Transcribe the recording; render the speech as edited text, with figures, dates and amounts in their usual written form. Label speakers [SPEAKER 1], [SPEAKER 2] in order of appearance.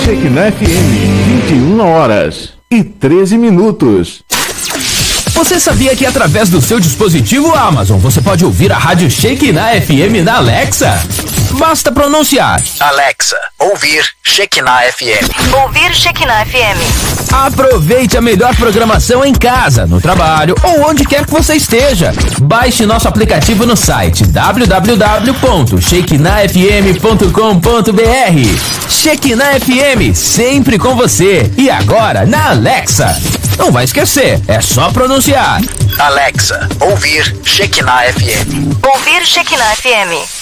[SPEAKER 1] Shekinah FM, 21h13.
[SPEAKER 2] Você sabia que através do seu dispositivo Amazon você pode ouvir a rádio Shekinah FM na Alexa? Basta pronunciar:
[SPEAKER 3] Alexa, ouvir Shekinah FM.
[SPEAKER 4] Ouvir Shekinah FM.
[SPEAKER 2] Aproveite a melhor programação em casa, no trabalho ou onde quer que você esteja. Baixe nosso aplicativo no site www.shekinahfm.com.br. Shekinah FM, sempre com você. E agora na Alexa. Não vai esquecer, é só pronunciar:
[SPEAKER 3] Alexa, ouvir Shekinah FM.
[SPEAKER 4] Ouvir Shekinah FM.